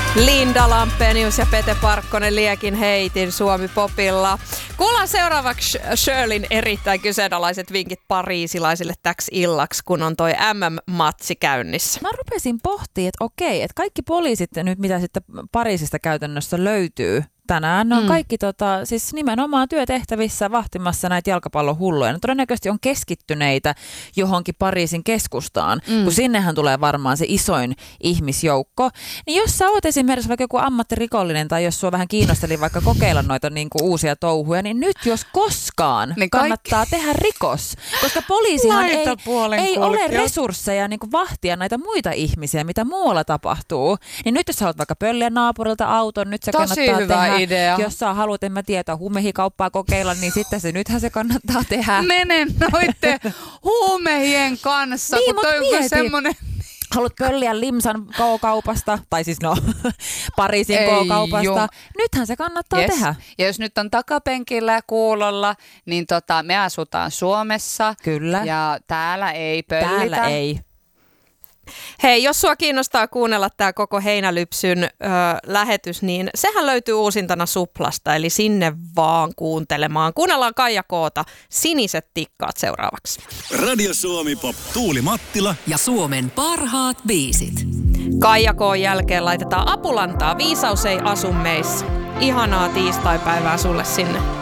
Linda Lampenius ja Pete Parkkonen Liekin heitin Suomi Popilla. Kuullaan seuraavaksi Shirleyn erittäin kyseenalaiset vinkit pariisilaisille täksi illaksi, kun on toi MM-matsi käynnissä. Mä rupesin pohtimaan, että okei, että kaikki poliisit nyt, mitä sitten Pariisista käytännössä löytyy tänään, ne on kaikki siis nimenomaan työtehtävissä vahtimassa näitä jalkapallohulluja. Ne todennäköisesti on keskittyneitä johonkin Pariisin keskustaan, kun sinnehän tulee varmaan se isoin ihmisjoukko. Niin jos sä oot esimerkiksi vaikka joku ammattirikollinen tai jos sua vähän kiinnosteli vaikka kokeilla noita niinku uusia touhuja, niin nyt jos koskaan niin kannattaa tehdä rikos, koska poliisihan ei ole resursseja niinku vahtia näitä muita ihmisiä, mitä muualla tapahtuu. Niin nyt jos sä haluat vaikka pölliä naapurilta auton, nyt se kannattaa tehdä. Idea. Jos sä haluat, en mä tiedä, huumehikauppaa kokeilla, niin sitten nythän se kannattaa tehdä. Mene noitte huumehien kanssa, niin, kun toi on semmoinen... Haluat pölliä Limsan K-kaupasta, tai siis Pariisin K-kaupasta. Nythän se kannattaa tehdä. Ja jos nyt on takapenkillä ja kuulolla, niin me asutaan Suomessa. Kyllä. Ja täällä ei pöllitä. Täällä ei. Hei, jos sua kiinnostaa kuunnella tämä koko Heinälypsyn lähetys, niin sehän löytyy uusintana Suplasta, eli sinne vaan kuuntelemaan. Kuunnellaan Kaija K:ta, Siniset tikkaat seuraavaksi. Radio Suomi Pop, Tuuli Mattila ja Suomen parhaat biisit. Kaija K:n jälkeen laitetaan Apulantaa, Viisaus ei asu meissä. Ihanaa tiistaipäivää sulle sinne